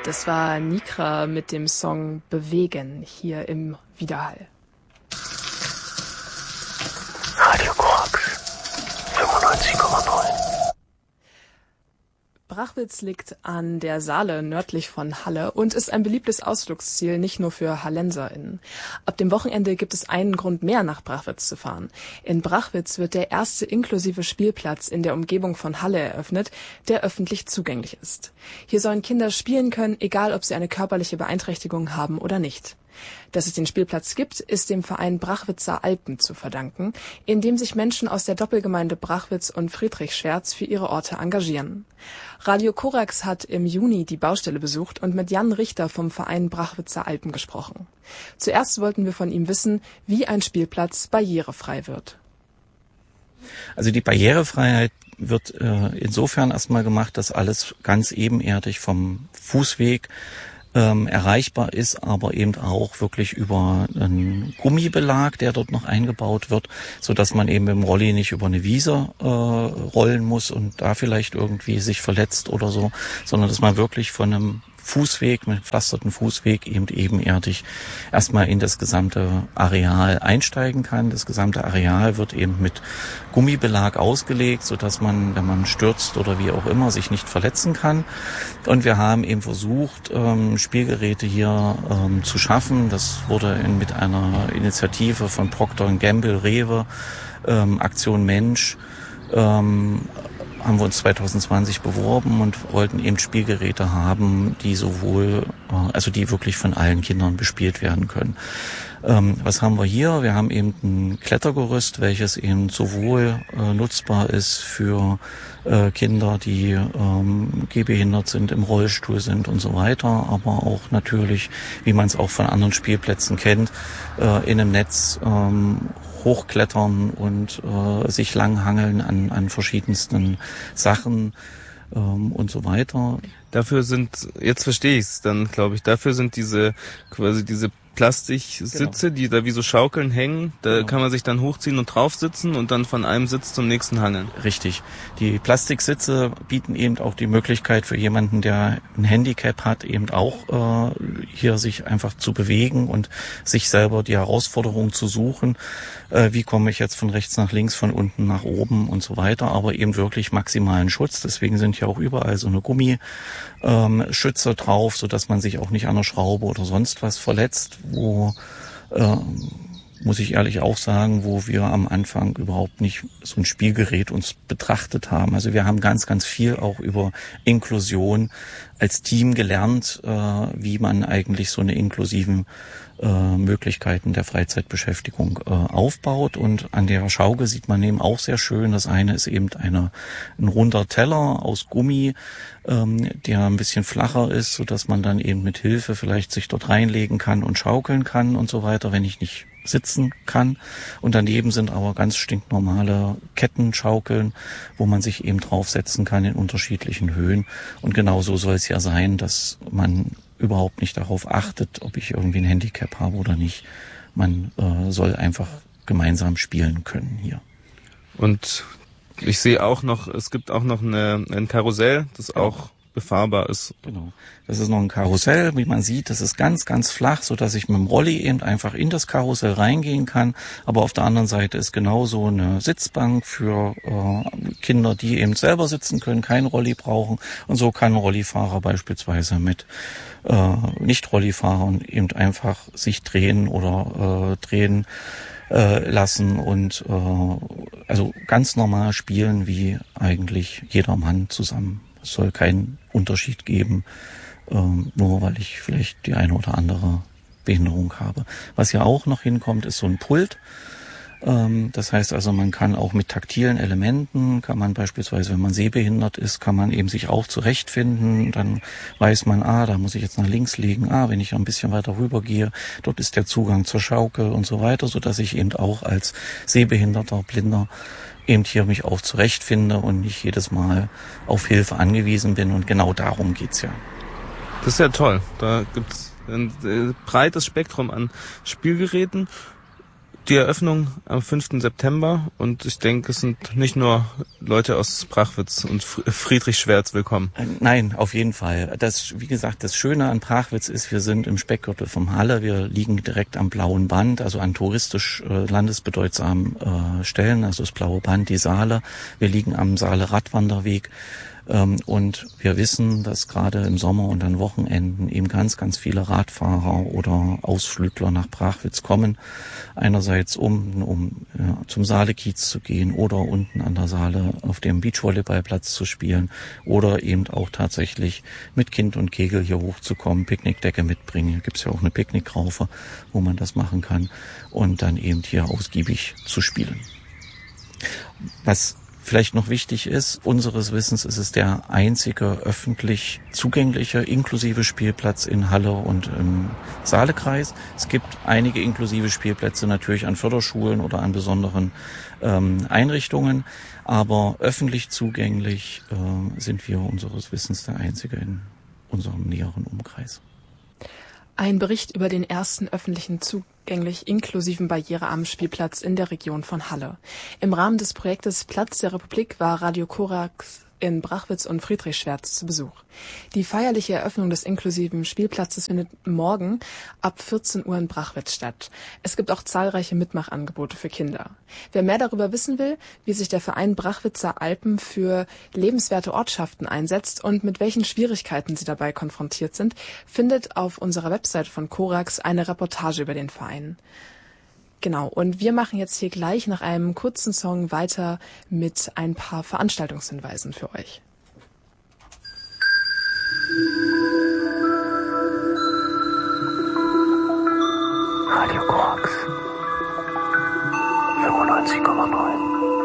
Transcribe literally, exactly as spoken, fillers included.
Das war Nikra mit dem Song Bewegen hier im Widerhall. Radio Korax fünfundneunzig Komma neun. Brachwitz liegt an der Saale nördlich von Halle und ist ein beliebtes Ausflugsziel, nicht nur für HallenserInnen. Ab dem Wochenende gibt es einen Grund mehr, nach Brachwitz zu fahren. In Brachwitz wird der erste inklusive Spielplatz in der Umgebung von Halle eröffnet, der öffentlich zugänglich ist. Hier sollen Kinder spielen können, egal ob sie eine körperliche Beeinträchtigung haben oder nicht. Dass es den Spielplatz gibt, ist dem Verein Brachwitzer Alpen zu verdanken, in dem sich Menschen aus der Doppelgemeinde Brachwitz und Friedrichswerz für ihre Orte engagieren. Radio Korax hat im Juni die Baustelle besucht und mit Jan Richter vom Verein Brachwitzer Alpen gesprochen. Zuerst wollten wir von ihm wissen, wie ein Spielplatz barrierefrei wird. Also die Barrierefreiheit wird äh, insofern erstmal gemacht, dass alles ganz ebenerdig vom Fußweg Ähm, erreichbar ist, aber eben auch wirklich über einen Gummibelag, der dort noch eingebaut wird, so dass man eben mit dem Rolli nicht über eine Wiese äh, rollen muss und da vielleicht irgendwie sich verletzt oder so, sondern dass man wirklich von einem Fußweg, mit gepflasterten Fußweg eben ebenerdig erstmal in das gesamte Areal einsteigen kann. Das gesamte Areal wird eben mit Gummibelag ausgelegt, so dass man, wenn man stürzt oder wie auch immer, sich nicht verletzen kann. Und wir haben eben versucht, ähm, Spielgeräte hier ähm, zu schaffen. Das wurde in, mit einer Initiative von Procter and Gamble, Rewe, ähm, Aktion Mensch, ähm, haben wir uns zwanzig zwanzig beworben und wollten eben Spielgeräte haben, die sowohl, also die wirklich von allen Kindern bespielt werden können. Ähm, was haben wir hier? Wir haben eben ein Klettergerüst, welches eben sowohl äh, nutzbar ist für äh, Kinder, die ähm, gehbehindert sind, im Rollstuhl sind und so weiter, aber auch natürlich, wie man es auch von anderen Spielplätzen kennt, äh, in einem Netz ähm, hochklettern und äh, sich langhangeln an, an verschiedensten Sachen ähm, und so weiter. Dafür sind, jetzt verstehe ich es dann, glaube ich, dafür sind diese quasi diese Plastiksitze, genau, die da wie so Schaukeln hängen, da genau, kann man sich dann hochziehen und drauf sitzen und dann von einem Sitz zum nächsten hangeln. Richtig. Die Plastiksitze bieten eben auch die Möglichkeit für jemanden, der ein Handicap hat, eben auch äh, hier sich einfach zu bewegen und sich selber die Herausforderung zu suchen, äh, wie komme ich jetzt von rechts nach links, von unten nach oben und so weiter, aber eben wirklich maximalen Schutz. Deswegen sind ja auch überall so eine Gummischützer ähm, drauf, sodass man sich auch nicht an der Schraube oder sonst was verletzt, wo, äh, muss ich ehrlich auch sagen, wo wir am Anfang überhaupt nicht so ein Spielgerät uns betrachtet haben. Also wir haben ganz, ganz viel auch über Inklusion als Team gelernt, äh, wie man eigentlich so eine inklusiven äh, Möglichkeiten der Freizeitbeschäftigung äh, aufbaut. Und an der Schaukel sieht man eben auch sehr schön, das eine ist eben eine, ein runder Teller aus Gummi, ähm, der ein bisschen flacher ist, so dass man dann eben mit Hilfe vielleicht sich dort reinlegen kann und schaukeln kann und so weiter, wenn ich nicht sitzen kann. Und daneben sind aber ganz stinknormale Kettenschaukeln, wo man sich eben draufsetzen kann in unterschiedlichen Höhen. Und genau so soll es ja sein, dass man überhaupt nicht darauf achtet, ob ich irgendwie ein Handicap habe oder nicht. Man äh, soll einfach gemeinsam spielen können hier. Und ich sehe auch noch, es gibt auch noch eine, ein Karussell, das ja auch befahrbar ist. Genau. Das ist noch ein Karussell, wie man sieht, das ist ganz, ganz flach, so dass ich mit dem Rolli eben einfach in das Karussell reingehen kann. Aber auf der anderen Seite ist genauso eine Sitzbank für äh, Kinder, die eben selber sitzen können, kein Rolli brauchen. Und so kann ein Rollifahrer beispielsweise mit äh, Nicht-Rollifahrern eben einfach sich drehen oder äh, drehen äh, lassen und äh, also ganz normal spielen, wie eigentlich jeder Mann zusammen. Es soll keinen Unterschied geben, ähm, nur weil ich vielleicht die eine oder andere Behinderung habe. Was ja auch noch hinkommt, ist so ein Pult. Ähm, das heißt also, man kann auch mit taktilen Elementen, kann man beispielsweise, wenn man sehbehindert ist, kann man eben sich auch zurechtfinden. Dann weiß man, ah, da muss ich jetzt nach links liegen. Ah, wenn ich ein bisschen weiter rüber gehe, dort ist der Zugang zur Schaukel und so weiter, so dass ich eben auch als Sehbehinderter, Blinder eben hier mich auch zurechtfinde und nicht jedes Mal auf Hilfe angewiesen bin. Und genau darum geht's ja. Das ist ja toll. Da gibt's ein breites Spektrum an Spielgeräten. die Eröffnung am fünften September und ich denke, es sind nicht nur Leute aus Brachwitz und Friedrichswerz willkommen. Nein, auf jeden Fall. Das, wie gesagt, das Schöne an Brachwitz ist, wir sind im Speckgürtel vom Halle, wir liegen direkt am Blauen Band, also an touristisch äh, landesbedeutsamen äh, Stellen, also das Blaue Band, die Saale. Wir liegen am Saale-Radwanderweg. Und wir wissen, dass gerade im Sommer und an Wochenenden eben ganz, ganz viele Radfahrer oder Ausflügler nach Brachwitz kommen. Einerseits um, um ja, zum Saale-Kiez zu gehen oder unten an der Saale auf dem Beachvolleyballplatz zu spielen oder eben auch tatsächlich mit Kind und Kegel hier hochzukommen, Picknickdecke mitbringen. Hier gibt's ja auch eine Picknickraufe, wo man das machen kann und dann eben hier ausgiebig zu spielen. Was vielleicht noch wichtig ist, unseres Wissens ist es der einzige öffentlich zugängliche inklusive Spielplatz in Halle und im Saalekreis. Es gibt einige inklusive Spielplätze natürlich an Förderschulen oder an besonderen ähm, Einrichtungen, aber öffentlich zugänglich äh, sind wir unseres Wissens der einzige in unserem näheren Umkreis. Ein Bericht über den ersten öffentlichen zugänglich inklusiven barrierearmen Spielplatz in der Region von Halle. Im Rahmen des Projektes Platz der Republik war Radio Korax in Brachwitz und Friedrichswerz zu Besuch. Die feierliche Eröffnung des inklusiven Spielplatzes findet morgen ab vierzehn Uhr in Brachwitz statt. Es gibt auch zahlreiche Mitmachangebote für Kinder. Wer mehr darüber wissen will, wie sich der Verein Brachwitzer Alpen für lebenswerte Ortschaften einsetzt und mit welchen Schwierigkeiten sie dabei konfrontiert sind, findet auf unserer Website von Korax eine Reportage über den Verein. Genau, und wir machen jetzt hier gleich nach einem kurzen Song weiter mit ein paar Veranstaltungshinweisen für euch. Radio Korax fünfundneunzig Komma neun.